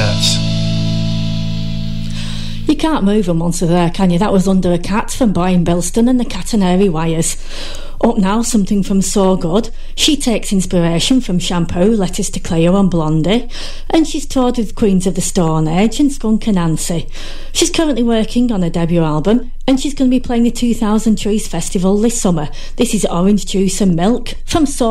cats. You can't move them once they're there, can you? That was Under a Cat from Brian Bilston and the Catenary Wires. Up now, something from So Good. She takes inspiration from Shampoo, Letters to Cleo and Blondie, and she's toured with Queens of the Stone Age and Skunk Anansie. She's currently working on a debut album, and she's going to be playing the 2000 Trees Festival this summer. This is Orange Juice and Milk from So